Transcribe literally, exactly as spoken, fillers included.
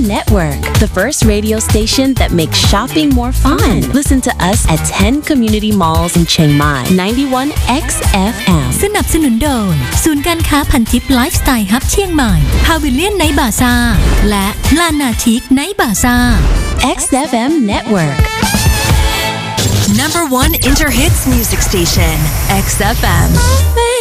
Network, the first radio station that makes shopping more fun. Listen to us at ten community malls in Chiang Mai, ninety-one X F M. สนับสนุนโดยศูนย์การค้าพันทิปไลฟ์สไตล์ฮับเชียงใหม่พาวิเลียนไนท์บาซ่าและลานาชิกไนท์บาซ่า X F M Network. Number one Interhits music station, X F M.